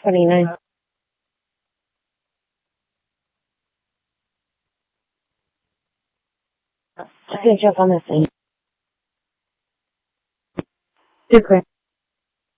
29. Just gonna jump on this thing. Too quick.